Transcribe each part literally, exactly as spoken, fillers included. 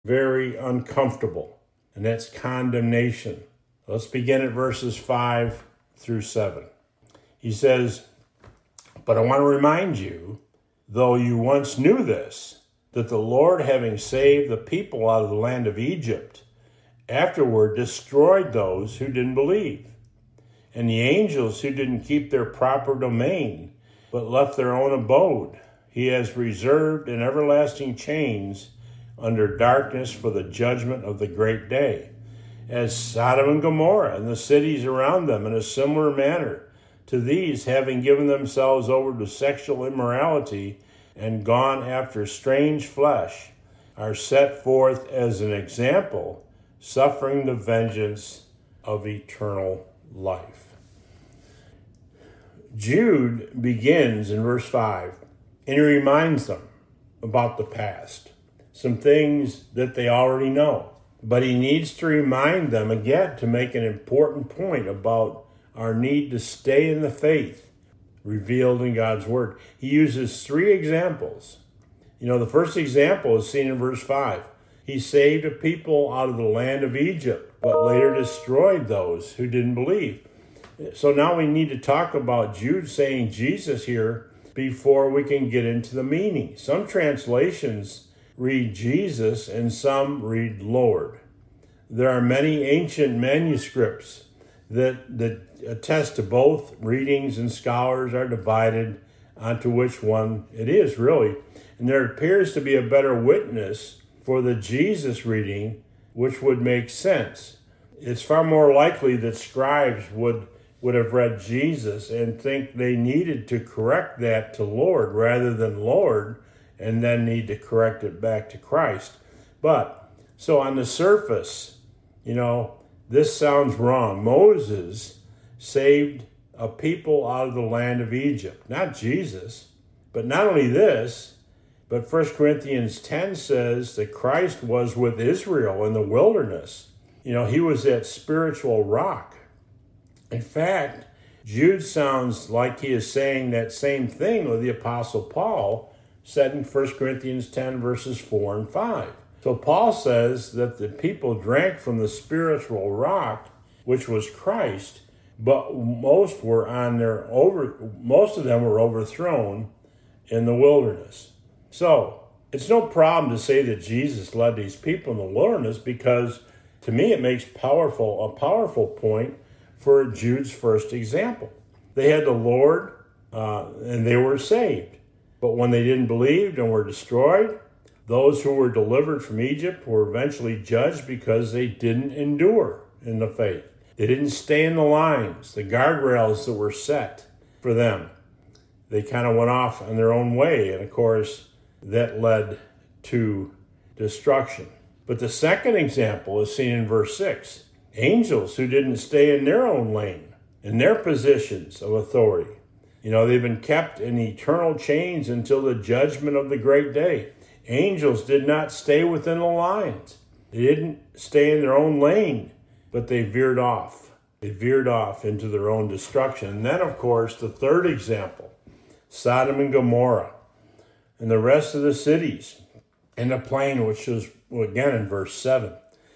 very uncomfortable, and that's condemnation. Let's begin at verses five through seven. He says, "But I want to remind you, though you once knew this, that the Lord, having saved the people out of the land of Egypt, afterward destroyed those who didn't believe, and the angels who didn't keep their proper domain, but left their own abode, he has reserved in everlasting chains under darkness for the judgment of the great day, as Sodom and Gomorrah and the cities around them in a similar manner to these, having given themselves over to sexual immorality and gone after strange flesh, are set forth as an example, suffering the vengeance of eternal life." Jude begins in verse five, and he reminds them about the past, some things that they already know. But he needs to remind them again to make an important point about our need to stay in the faith revealed in God's word. He uses three examples. You know, the first example is seen in verse five. He saved a people out of the land of Egypt, but later destroyed those who didn't believe. So now we need to talk about Jude saying Jesus here before we can get into the meaning. Some translations read Jesus and some read Lord. There are many ancient manuscripts that, that attest to both readings, and scholars are divided onto which one it is really. And there appears to be a better witness for the Jesus reading, which would make sense. It's far more likely that scribes would, would have read Jesus and think they needed to correct that to Lord rather than Lord, and then need to correct it back to Christ. But, so on the surface, you know, this sounds wrong. Moses saved a people out of the land of Egypt, not Jesus. But not only this, but First Corinthians ten says that Christ was with Israel in the wilderness. You know, he was that spiritual rock. In fact, Jude sounds like he is saying that same thing with the Apostle Paul said in First Corinthians ten, verses four and five. So Paul says that the people drank from the spiritual rock, which was Christ, but most were on their over. Most of them were overthrown in the wilderness. So it's no problem to say that Jesus led these people in the wilderness, because to me it makes powerful a powerful point for Jude's first example. They had the Lord uh, and they were saved. But when they didn't believe and were destroyed, those who were delivered from Egypt were eventually judged because they didn't endure in the faith. They didn't stay in the lines, the guardrails that were set for them. They kind of went off on their own way, and of course, that led to destruction. But the second example is seen in verse six. Angels who didn't stay in their own lane, in their positions of authority. You know, they've been kept in eternal chains until the judgment of the great day. Angels did not stay within the lines. They didn't stay in their own lane, but they veered off. They veered off into their own destruction. And then, of course, the third example, Sodom and Gomorrah, and the rest of the cities in the plain, which is, well, again, in verse seven.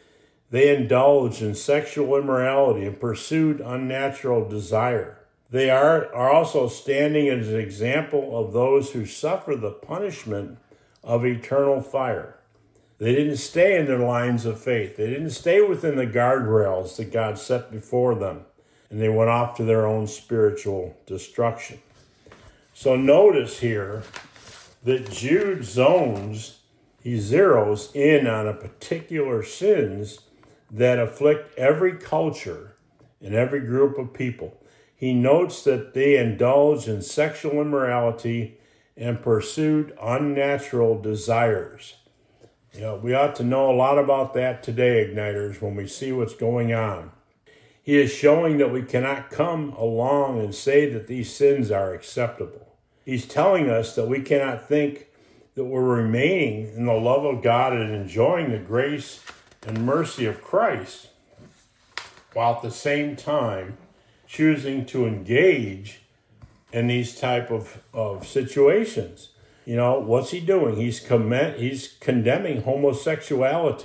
They indulged in sexual immorality and pursued unnatural desire. They are, are also standing as an example of those who suffer the punishment of eternal fire. They didn't stay in their lines of faith. They didn't stay within the guardrails that God set before them, and they went off to their own spiritual destruction. So notice here that Jude zones, he zeroes in on a particular sins that afflict every culture and every group of people. He notes that they indulged in sexual immorality and pursued unnatural desires. You know, we ought to know a lot about that today, Igniters, when we see what's going on. He is showing that we cannot come along and say that these sins are acceptable. He's telling us that we cannot think that we're remaining in the love of God and enjoying the grace and mercy of Christ, while at the same time choosing to engage in these type of, of situations. You know, what's he doing? He's comment, he's condemning homosexuality.